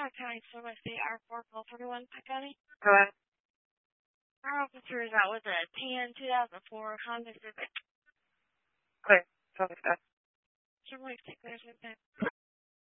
Clark County Police R4 call 41 County. Hello? Our officer is out with a tan 2004 Honda Civic. Clear. Tell me that. Should we take theirs with that?